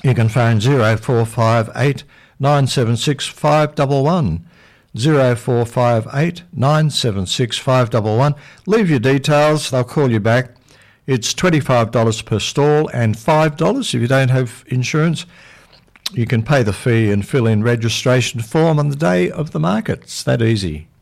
You can phone 0458 976 511. 0458 976 511. Leave your details, they'll call you back. It's $25 per stall and $5 if you don't have insurance. You can pay the fee and fill in registration form on the day of the market. It's that easy.